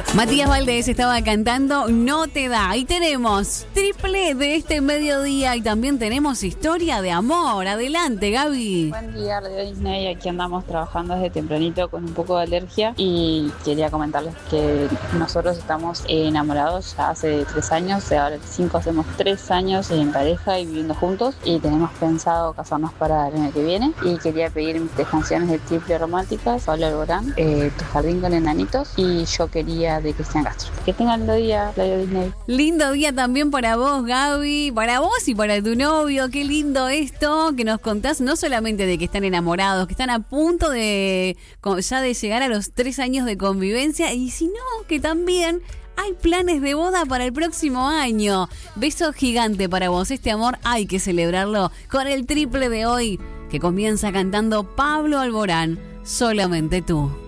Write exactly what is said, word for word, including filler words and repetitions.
Matías Valdés estaba cantando No te da. Ahí tenemos triple de este mediodía y también tenemos historia de amor. Adelante, Gaby. Buen día, Radio Disney. Aquí andamos trabajando desde tempranito con un poco de alergia y quería comentarles que nosotros estamos enamorados ya hace tres años. Ahora cinco hacemos tres años en pareja y viviendo juntos y tenemos pensado casarnos para el año que viene. Y quería pedir mis tres canciones de triple románticas: Pablo Alborán, eh, Tu jardín con enanitos y Yo quería de Cristian Castro. Que tengan lindo día, Radio Disney. Lindo día también para vos, Gaby, para vos y para tu novio. Qué lindo esto que nos contás, no solamente de que están enamorados, que están a punto de ya de llegar a los tres años de convivencia, y si no, que también hay planes de boda para el próximo año. Beso gigante para vos. Este amor hay que celebrarlo con el triple de hoy, que comienza cantando Pablo Alborán, Solamente tú.